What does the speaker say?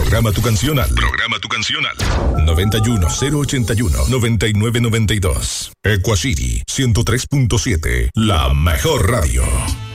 Programa tu canción al 91081-9992. Equacity 103.7, la mejor radio.